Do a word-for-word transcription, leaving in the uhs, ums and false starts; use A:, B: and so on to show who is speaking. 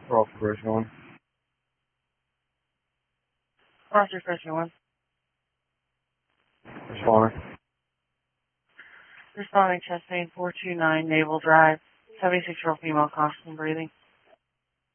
A: We're off Corporation one.
B: Roger, Corporation one.
A: Responder.
B: Responding chest pain four two nine Naval Drive. seventy-six year old female, constant breathing.